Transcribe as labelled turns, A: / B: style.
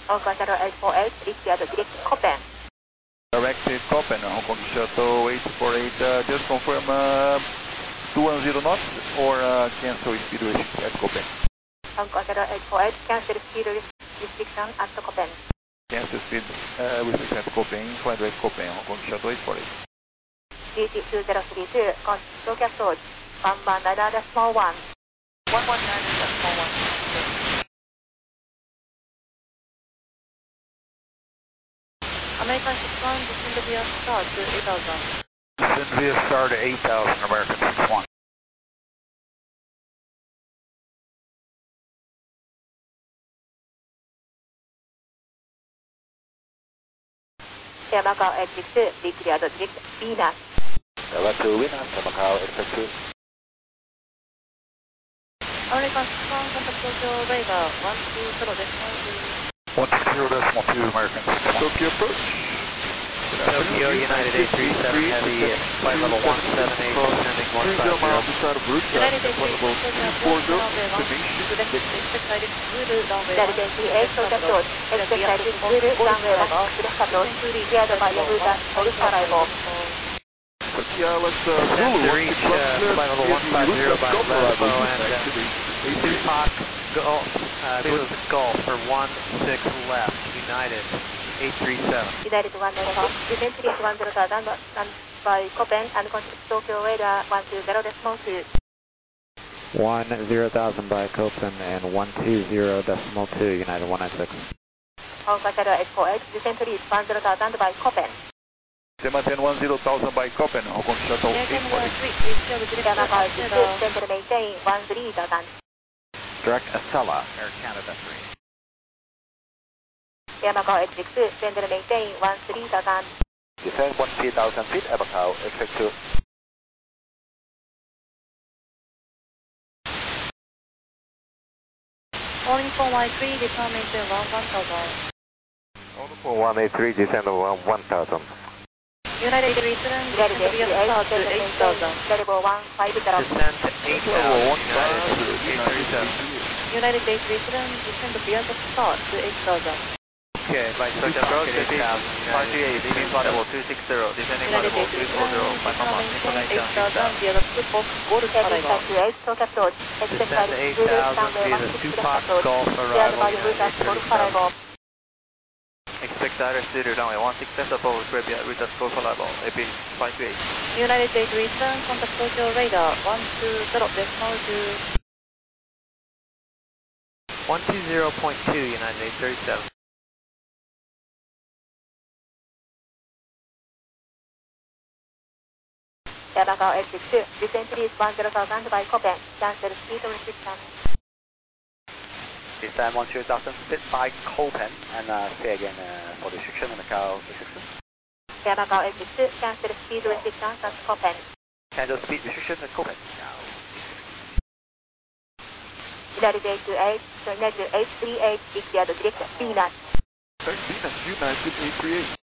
A: On contact 848, reach direct Copen.
B: Directed Copen, Hong Kong Shuttle 848, just confirm 210 knots or cancel speed restriction at Copen.
A: On contact 848, cancel speed restriction at Copen.
B: Cancel speed restriction at Copen, fly direct Copen, Hong Kong Shuttle 848.
A: GT2032, contact approach, 119.1.
B: 119.1.
A: American 61, descend via star to 8000.
B: Descend via star to 8000, American 61.
A: Air Macau 862, declared direct Venus.
B: Level 2 Venus, Air Macau 862.
A: American 61, contact Tokyo radar, 120.2.
B: 120.2, American 61. Tokyo approach.
C: Tokyo United 837 Heavy, flight level 178, descending 150.
A: United 838, Tokyo runway 1, expect direct through runway 1. United 88, Tokyo approach, expect direct through runway 1, direct approach, cleared by Yabuta, Golf arrival.
C: Descend to reach flight level 150 by Lesbo and Tupac Golf, Golf for 16 left, United 837.
A: United 194, descend to reach 10,000 by Copen and contact Tokyo radar 120.2.
C: 10,000 by Copen and 120.2, United 196.
A: On contact 848, descend to reach 10,000 by Copen.
B: Maintain 10,000 by Copen, Hong Kong Shuttle 848.
A: Air Macau 862, center maintain 13,000.
C: Direct Acela, Air Canada 3.
A: Air Macau 862, center maintain 13,000.
B: Descend 13,000 feet, Air Macau 862.
A: Calling for Y3, return maintain 11,000.
C: Calling for 183, descend 1,000.
A: United 837, descend via star to 8,000. Level 15 0.
C: Descend to 8,000, United 837.
A: United 837, descend via star to 8,000.
C: Okay, by Tokyo approach 8,000, United
D: leaving flight level 260, descending flight
A: United
D: level 340,
A: 837,
D: by Mama,
A: maintain
D: information
A: 8,000 via the Tupac Golf arrival. Tokyo approach, expect
C: descend to 8,000 via the Tupac Golf arrival, United 837.
D: expect direct through runway 16 above Arabia, Rutas Golf arrival, AP 528.
A: United 837, contact Tokyo radar 120.2.
C: 120.2, United 837.
A: Air Macau 862, descend to reach 10,000 by Copen, cancel speed restriction.
C: Descend 10,000 feet by Copen and say again for the restriction in Macau 862.
A: Air Macau 862, cancel speed restriction at Copen.
C: Cancel speed restriction at Copen.
A: United 828, United 838, declared direct Venus.
B: Venus, United 838.